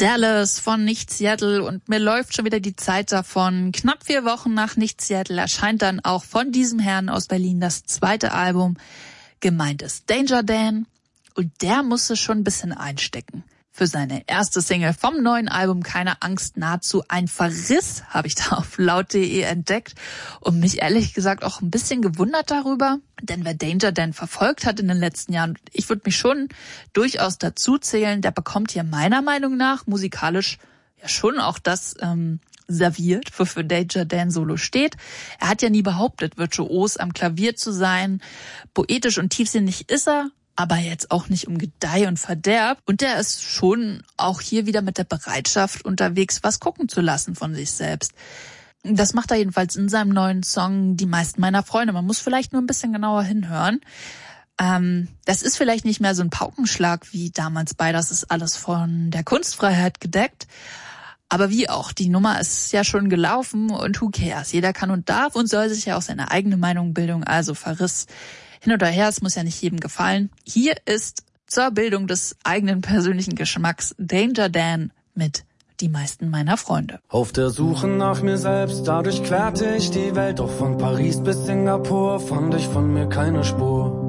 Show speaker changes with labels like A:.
A: Dallas von Nicht Seattle und mir läuft schon wieder die Zeit davon. Knapp 4 Wochen nach Nicht Seattle erscheint dann auch von diesem Herrn aus Berlin das zweite Album. Gemeint ist Danger Dan und der musste schon ein bisschen einstecken. Für seine erste Single vom neuen Album Keine Angst, nahezu ein Verriss, habe ich da auf laut.de entdeckt und mich ehrlich gesagt auch ein bisschen gewundert darüber. Denn wer Danger Dan verfolgt hat in den letzten Jahren, ich würde mich schon durchaus dazu zählen, der bekommt hier meiner Meinung nach musikalisch ja schon auch das serviert, wofür Danger Dan Solo steht. Er hat ja nie behauptet, virtuos am Klavier zu sein. Poetisch und tiefsinnig ist er, aber jetzt auch nicht um Gedeih und Verderb. Und der ist schon auch hier wieder mit der Bereitschaft unterwegs, was gucken zu lassen von sich selbst. Das macht er jedenfalls in seinem neuen Song Die meisten meiner Freunde. Man muss vielleicht nur ein bisschen genauer hinhören. Das ist vielleicht nicht mehr so ein Paukenschlag wie damals bei Das ist alles von der Kunstfreiheit gedeckt. Aber wie auch, die Nummer ist ja schon gelaufen und who cares? Jeder kann und darf und soll sich ja auch seine eigene Meinung bilden, also Verriss. Hin oder her, es muss ja nicht jedem gefallen. Hier ist zur Bildung des eigenen persönlichen Geschmacks Danger Dan mit Die meisten meiner Freunde.
B: Auf der Suche nach mir selbst, dadurch querte ich die Welt. Doch von Paris bis Singapur fand ich von mir keine Spur.